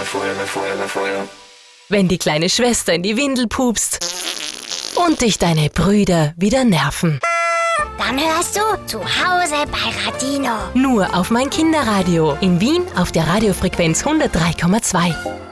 Wenn die kleine Schwester in die Windel pupst und dich deine Brüder wieder nerven. Dann hörst du zu Hause bei Radino. Nur auf mein Kinderradio in Wien auf der Radiofrequenz 103,2.